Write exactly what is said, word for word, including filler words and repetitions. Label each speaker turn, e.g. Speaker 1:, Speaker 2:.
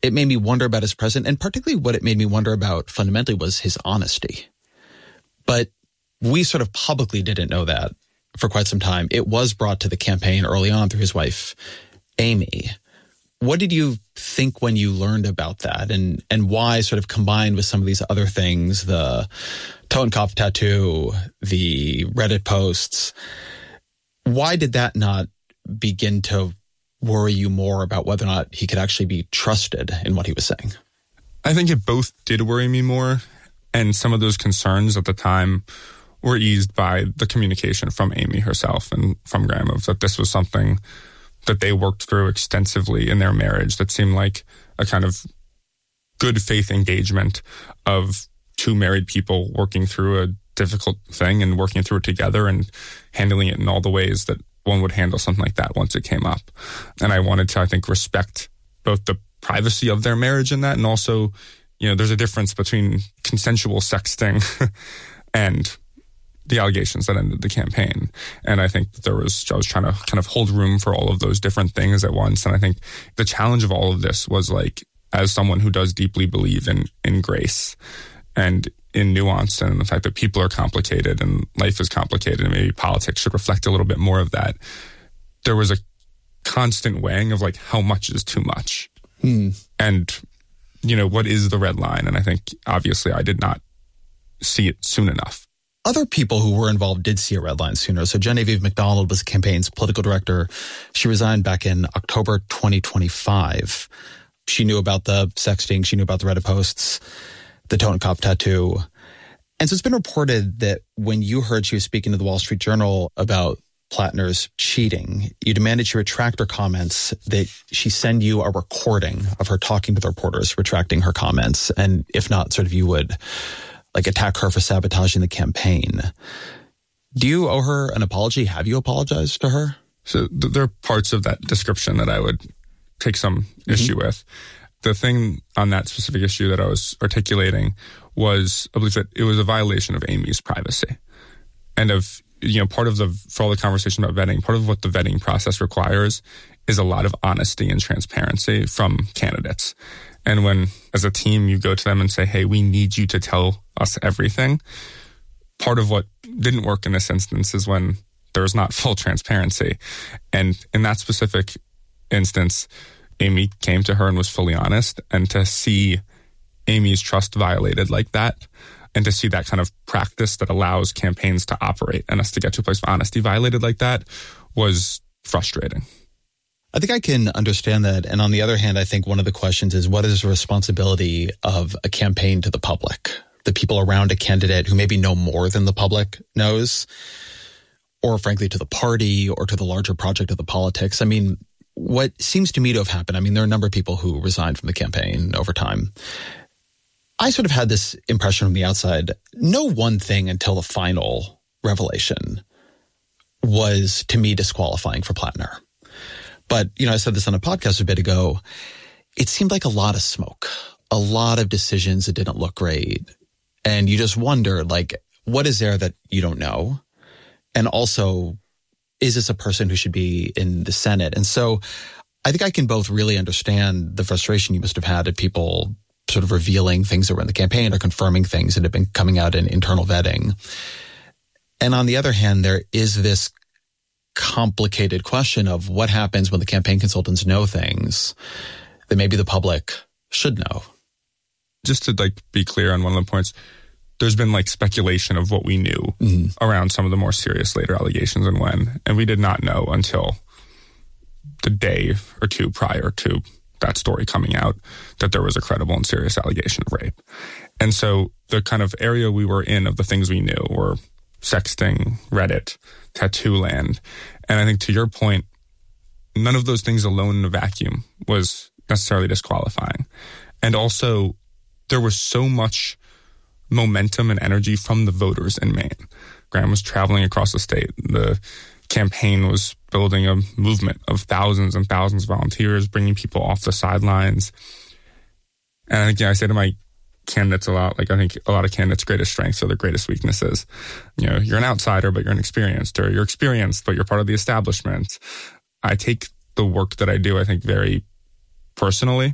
Speaker 1: it made me wonder about his president, and particularly what it made me wonder about fundamentally was his honesty. But we sort of publicly didn't know that for quite some time. It was brought to the campaign early on through his wife, Amy. What did you think when you learned about that, and and why, sort of combined with some of these other things, the Totenkopf tattoo, the Reddit posts, why did that not begin to worry you more about whether or not he could actually be trusted in what he was saying?
Speaker 2: I think it both did worry me more, and some of those concerns at the time were eased by the communication from Amy herself and from Graham of that this was something that they worked through extensively in their marriage that seemed like a kind of good faith engagement of two married people working through a difficult thing and working through it together and handling it in all the ways that one would handle something like that once it came up. And I wanted to, I think, respect both the privacy of their marriage in that, and also, you know, there's a difference between consensual sexting and the allegations that ended the campaign. And I think that there was, I was trying to kind of hold room for all of those different things at once. And I think the challenge of all of this was, like, as someone who does deeply believe in, in grace and in nuance and the fact that people are complicated and life is complicated and maybe politics should reflect a little bit more of that, there was a constant weighing of, like, how much is too much?
Speaker 1: Hmm.
Speaker 2: And, you know, what is the red line? And I think obviously I did not see it soon enough.
Speaker 1: Other people who were involved did see a red line sooner. So Genevieve McDonald was the campaign's political director. She resigned back in October twenty twenty-five. She knew about the sexting. She knew about the Reddit posts, the Totenkopf tattoo. And so it's been reported that when you heard she was speaking to the Wall Street Journal about Plattner's cheating, you demanded she retract her comments, that she send you a recording of her talking to the reporters, retracting her comments. And if not, sort of you would like attack her for sabotaging the campaign. Do you owe her an apology? Have you apologized to her?
Speaker 2: So th- there are parts of that description that I would take some mm-hmm. issue with. The thing on that specific issue that I was articulating was, I believe that it was a violation of Amy's privacy. And of, you know, part of the, for all the conversation about vetting, part of what the vetting process requires is a lot of honesty and transparency from candidates. And when, as a team, you go to them and say, hey, we need you to tell us everything, part of what didn't work in this instance is when there's not full transparency. And in that specific instance, Amy came to her and was fully honest. And to see Amy's trust violated like that, and to see that kind of practice that allows campaigns to operate and us to get to a place of honesty violated like that was frustrating.
Speaker 1: I think I can understand that. And on the other hand, I think one of the questions is, what is the responsibility of a campaign to the public, the people around a candidate who maybe know more than the public knows, or frankly to the party or to the larger project of the politics? I mean, what seems to me to have happened, I mean, there are a number of people who resigned from the campaign over time. I sort of had this impression from the outside, no one thing until the final revelation was, to me, disqualifying for Plattner. But, you know, I said this on a podcast a bit ago, it seemed like a lot of smoke, a lot of decisions that didn't look great. And you just wonder, like, what is there that you don't know? And also, is this a person who should be in the Senate? And so I think I can both really understand the frustration you must have had at people sort of revealing things that were in the campaign or confirming things that have been coming out in internal vetting. And on the other hand, there is this complicated question of what happens when the campaign consultants know things that maybe the public should know.
Speaker 2: Just to like be clear on one of the points, there's been like speculation of what we knew mm-hmm. around some of the more serious later allegations and when, and we did not know until the day or two prior to that story coming out that there was a credible and serious allegation of rape. And so the kind of area we were in of the things we knew were sexting, Reddit, tattoo land. And I think to your point, none of those things alone in a vacuum was necessarily disqualifying. And also there was so much momentum and energy from the voters in Maine. Graham was traveling across the state. The campaign was building a movement of thousands and thousands of volunteers, bringing people off the sidelines. And I think, yeah, I say to my candidates a lot, like I think a lot of candidates' greatest strengths are their greatest weaknesses. You know, you're an outsider, but you're inexperienced, or you're experienced, but you're part of the establishment. I take the work that I do, I think, very personally.